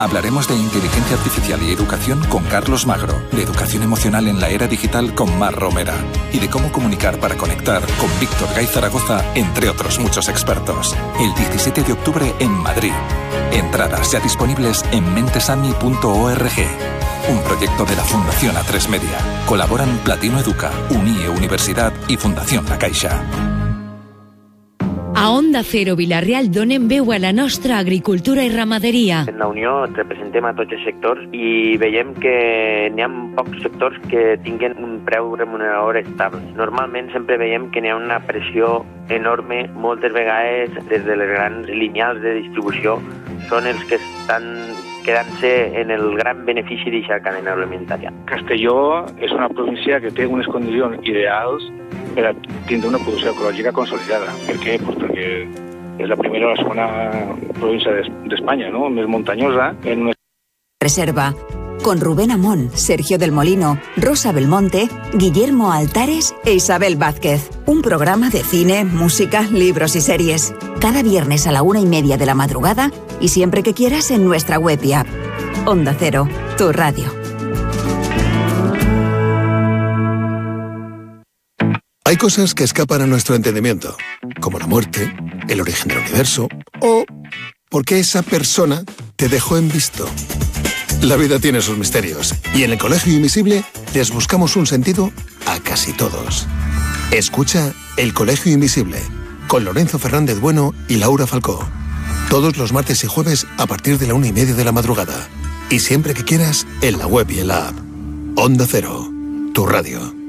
Hablaremos de inteligencia artificial y educación con Carlos Magro, de educación emocional en la era digital con Mar Romera y de cómo comunicar para conectar con Víctor Gay Zaragoza, entre otros muchos expertos. El 17 de octubre en Madrid. Entradas ya disponibles en mentesami.org. Un proyecto de la Fundación A3 Media. Colaboran Platino Educa, UNIE Universidad y Fundación La Caixa. A Onda Cero Vila-real donem veu a la nostra agricultura i ramaderia. En la Unió representem a tots els sectors i veiem que n'hi ha pocs sectors que tinguen un preu remunerador estable. Normalment sempre veiem que n'hi ha una pressió enorme, moltes vegades des de les grans lineals de distribució són els que estan quedant-se en el gran benefici d'aquesta cadena alimentària. Castelló és una província que té unes condicions ideals per a tindre una producció ecològica consolidada. Per què? Pues perquè és la primera o la segona província d'Espanya, ¿no? Més muntanyosa. En una... Reserva. Con Rubén Amón, Sergio del Molino, Rosa Belmonte, Guillermo Altares e Isabel Vázquez. Un programa de cine, música, libros y series. Cada viernes a la 1:30 de la madrugada y siempre que quieras en nuestra web y app. Onda Cero, tu radio. Hay cosas que escapan a nuestro entendimiento, como la muerte, el origen del universo o por qué esa persona te dejó en visto. La vida tiene sus misterios y en el Colegio Invisible les buscamos un sentido a casi todos. Escucha El Colegio Invisible con Lorenzo Fernández Bueno y Laura Falcó. Todos los martes y jueves a partir de la 1:30 de la madrugada. Y siempre que quieras en la web y en la app. Onda Cero, tu radio.